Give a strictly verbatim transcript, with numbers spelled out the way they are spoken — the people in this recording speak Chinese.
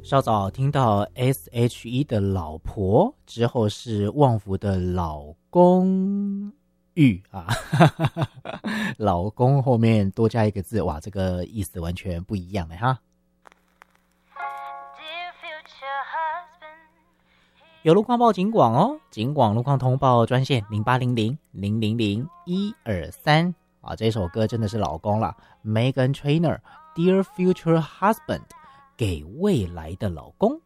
稍早听到 S H E 的老婆之后是旺福的老公寓啊，老公后面多加一个字，哇，这个意思完全不一样哎哈。有路况报警广哦，警广路况通报专线零八零零零零零一二三啊，这首歌真的是老公了 ，Meghan Trainor Dear Future Husband， 给未来的老公。